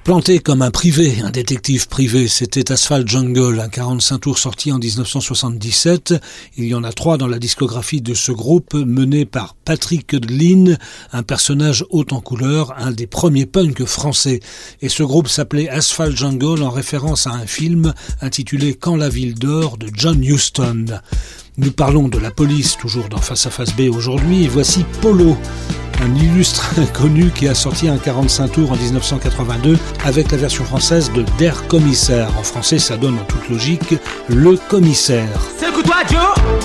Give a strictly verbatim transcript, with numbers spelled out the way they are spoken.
Planté comme un privé, un détective privé, c'était Asphalt Jungle, un quarante-cinq tours sorti en dix-neuf cent soixante-dix-sept. Il y en a trois dans la discographie de ce groupe, mené par Patrick Lynn, un personnage haut en couleur, un des premiers punks français. Et ce groupe s'appelait Asphalt Jungle en référence à un film intitulé Quand la ville dort de John Huston. Nous parlons de la police, toujours dans Face à Face B aujourd'hui, et voici Polo, un illustre inconnu qui a sorti un quarante-cinq tours en dix-neuf cent quatre-vingt-deux avec la version française de Der Commissaire. En français, ça donne en toute logique Le Commissaire. C'est le coup de toi, Joe!